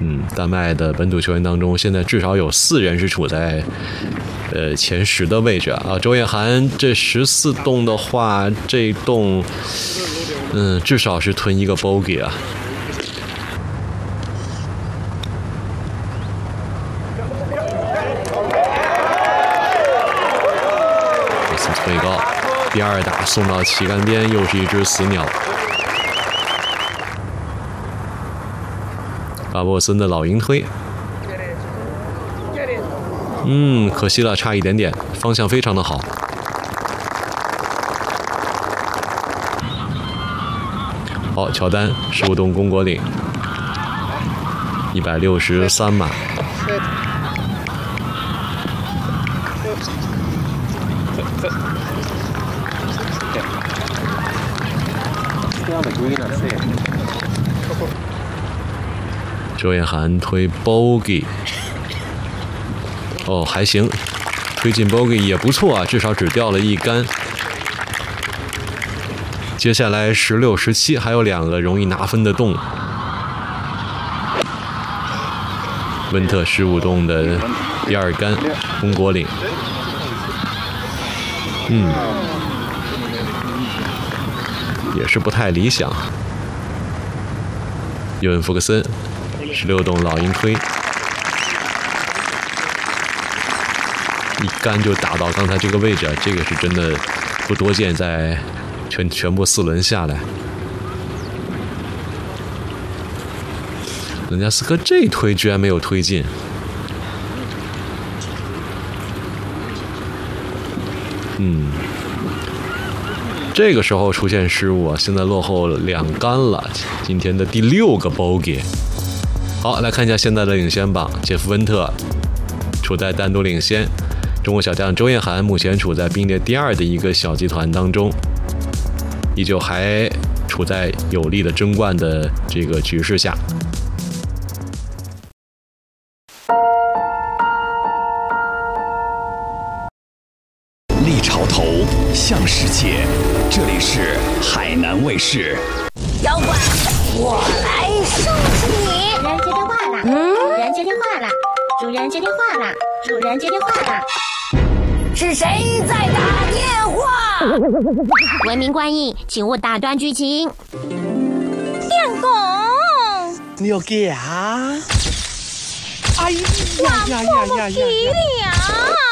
丹麦的本土球员当中，现在至少有4人是处在前10的位置啊。周彦涵这14洞的话，这洞至少是吞一个 bogey 啊。这次推高，第2打送到旗杆边，又是一只死鸟。巴博森的老鹰推，可惜了，差一点点，方向非常的好。好，乔丹15洞攻果岭，163码。周彦涵推 bogey， 还行，推进 bogey 也不错啊，至少只掉了1杆。接下来16、17还有2个容易拿分的洞。温特15洞的第2杆攻果岭，也是不太理想。尤文福克森16洞老鹰推，1杆就打到刚才这个位置，这个是真的不多见，在全部4轮下来。人家斯科这推居然没有推进，这个时候出现失误啊，现在落后2杆了，今天的第6个 bogey。好，来看一下现在的领先榜，杰夫温特处在单独领先，中国小将周彦涵目前处在并列第2的一个小集团当中，依旧还处在有力的争冠的这个局势下。 立潮头向世界，这里是海南卫视。 妖怪，我来收拾你！主人接电话了，主人接电话了，主人接电话了，主人接电话了。是谁在打电话？文明观影，请勿打断剧情。电工， 你要给啊？哎呀呀呀呀呀！ 呀！